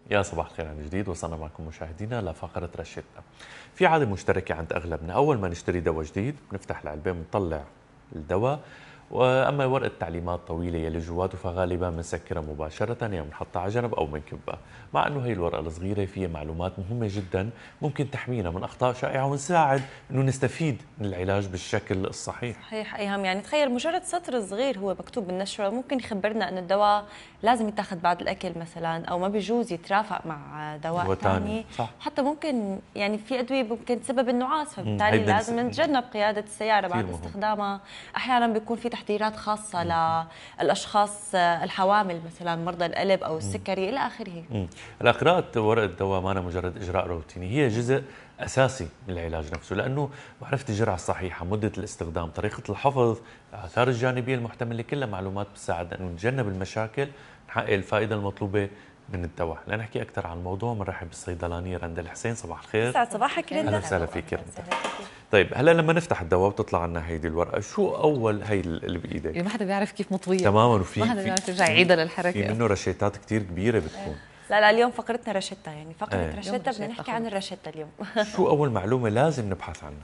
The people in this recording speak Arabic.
يا صباح الخير عن جديد. وصلنا معكم مشاهدينا لفقرة رشدنا. في عادة مشتركة عند أغلبنا، أول ما نشتري دواء جديد بنفتح العلبة ونطلع الدواء، وأما ورقة تعليمات طويلة يلي جواته فغالبا بنسكرها مباشرة يا بنحطها على جنب أو بنكبها، مع أنه هي الورقة الصغيرة فيها معلومات مهمة جدا ممكن تحمينا من أخطاء شائعة ونساعد أنه نستفيد من العلاج بالشكل الصحيح. صحيح ايهم، يعني تخيل مجرد سطر صغير هو مكتوب بالنشره ممكن يخبرنا ان الدواء لازم يتاخذ بعد الاكل مثلا، او ما بيجوز يترافق مع دواء ثاني. صح. حتى ممكن يعني في ادويه ممكن تسبب النعاس، هي فبالتالي لازم نتجنب قياده السياره بعد مهم. استخدامها. احيانا بيكون في تحذيرات خاصه للاشخاص الحوامل مثلا، مرضى القلب او السكري الى اخره. هلا قراءة ورقة الدواء ما مجرد إجراء روتيني، هي جزء أساسي من العلاج نفسه، لأنه معرفة الجرعة الصحيحة، مدة الاستخدام، طريقة الحفظ، الآثار الجانبية المحتملة، كلها معلومات بتساعدنا أنه نتجنب المشاكل، نحقق الفائدة المطلوبة من الدواء. لنحكي أكثر عن الموضوع بنرحب بالصيدلانية رندا الحسين. صباح الخير. يسعد صباحك رندا. أهلا وسهلا فيك رندا. طيب هلا لما نفتح الدواء وتطلع لنا هيدي الورقة، شو أول هي اللي بإيدك؟ اللي ما حدا بيعرف كيف مطوية تماما. وفي ما حدا بيعرف يرجع يعيدها للحركة. في منه رشيتات كثير كبيرة بتكون. لا اليوم فقرتنا رشدة، يعني فقرة رشدة بدنا رشدة نحكي عن الرشدة اليوم. شو أول معلومة لازم نبحث عنها؟